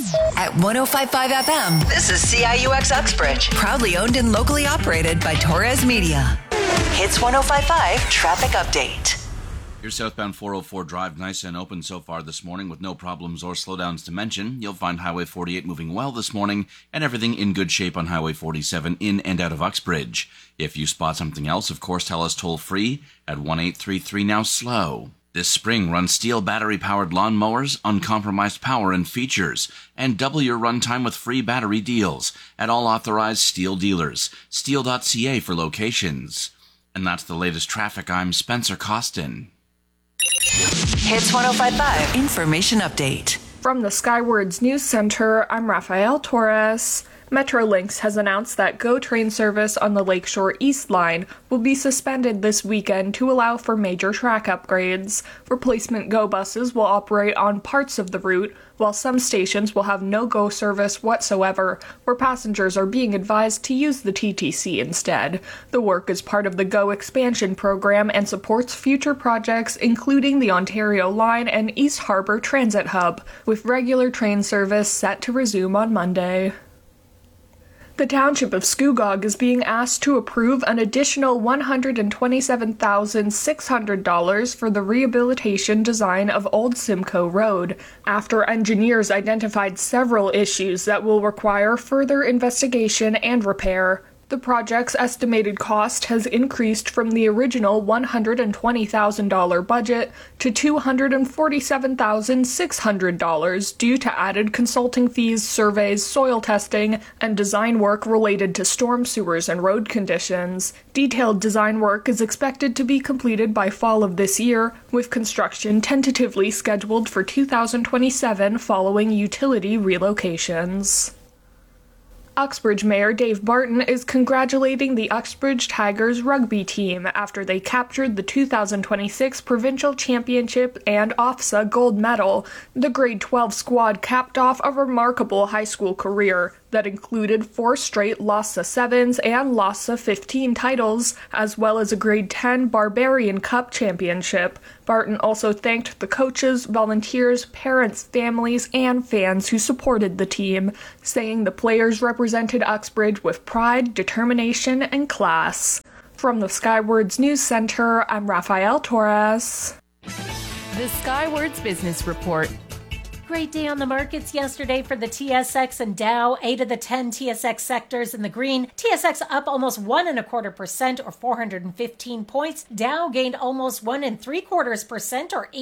At 105.5 FM, this is CIUX Uxbridge. Proudly owned and locally operated by Torres Media. Hits 105.5 Traffic Update. Your southbound 404 drive nice and open so far this morning with no problems or slowdowns to mention. You'll find Highway 48 moving well this morning and everything in good shape on Highway 47 in and out of Uxbridge. If you spot something else, of course, tell us toll free at 1-833 now slow. This spring, run STIHL battery-powered lawnmowers, uncompromised power and features, and double your runtime with free battery deals at all authorized STIHL dealers. STIHL.ca for locations. And that's the latest traffic. I'm Spencer Costin. Hits 105.5 Information Update. From the Skywards News Center, I'm Rafael Torres. Metrolinx has announced that GO train service on the Lakeshore East Line will be suspended this weekend to allow for major track upgrades. Replacement GO buses will operate on parts of the route, while some stations will have no GO service whatsoever, where passengers are being advised to use the TTC instead. The work is part of the GO expansion program and supports future projects including the Ontario Line and East Harbour Transit Hub, with regular train service set to resume on Monday. The Township of Scugog is being asked to approve an additional $127,600 for the rehabilitation design of Old Simcoe Road, after engineers identified several issues that will require further investigation and repair. The project's estimated cost has increased from the original $120,000 budget to $247,600 due to added consulting fees, surveys, soil testing, and design work related to storm sewers and road conditions. Detailed design work is expected to be completed by fall of this year, with construction tentatively scheduled for 2027 following utility relocations. Uxbridge Mayor Dave Barton is congratulating the Uxbridge Tigers rugby team after they captured the 2026 Provincial Championship and OFSA gold medal. The grade 12 squad capped off a remarkable high school career that included 4 straight LASA 7s and LASA 15 titles, as well as a grade 10 Barbarian Cup championship. Barton also thanked the coaches, volunteers, parents, families, and fans who supported the team, saying the players represented Uxbridge with pride, determination, and class. From the Skywards News Center, I'm Rafael Torres. The Skywards Business Report. Great day on the markets yesterday for the TSX and Dow. 8 of the 10 TSX sectors in the green. TSX up almost 1.25% or 415 points. Dow gained almost 1.75% or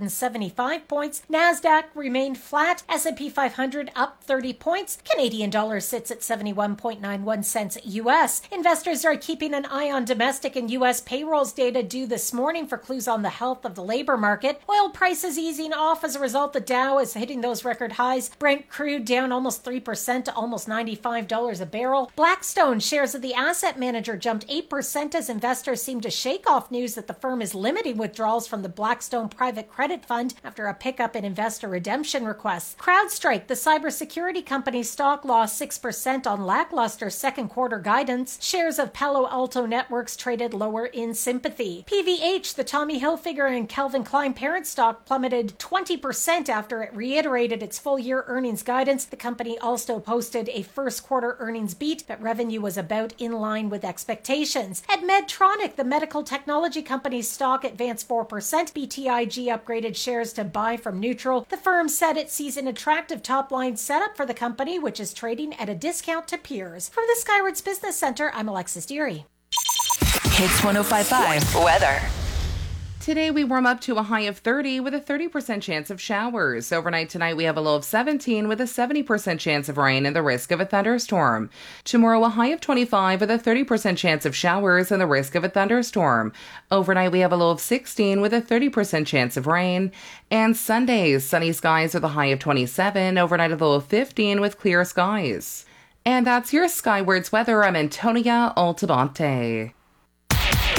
875 points. Nasdaq remained flat. S&P 500 up 30 points. Canadian dollar sits at 71.91 cents US. Investors are keeping an eye on domestic and US payrolls data due this morning for clues on the health of the labor market. Oil prices easing off as a result. The Dow is hitting those record highs. Brent crude down almost 3% to almost $95 a barrel. Blackstone shares of the asset manager jumped 8% as investors seem to shake off news that the firm is limiting withdrawals from the Blackstone Private Credit Fund after a pickup in investor redemption requests. CrowdStrike, the cybersecurity company's stock, lost 6% on lackluster second quarter guidance. Shares of Palo Alto Networks traded lower in sympathy. PVH, the Tommy Hilfiger and Calvin Klein parent stock, plummeted 20% after it reiterated its full-year earnings guidance. The company also posted a first-quarter earnings beat, but revenue was about in line with expectations. At Medtronic, the medical technology company's stock advanced 4%. BTIG upgraded shares to buy from neutral. The firm said it sees an attractive top-line setup for the company, which is trading at a discount to peers. From the Skywards Business Center, I'm Alexis Deary. Hits 105.5 Weather. Today we warm up to a high of 30 with a 30% chance of showers. Overnight tonight we have a low of 17 with a 70% chance of rain and the risk of a thunderstorm. Tomorrow a high of 25 with a 30% chance of showers and the risk of a thunderstorm. Overnight we have a low of 16 with a 30% chance of rain. And Sunday, sunny skies with a high of 27, overnight a low of 15 with clear skies. And that's your Skywards weather. I'm Antonia Altabante.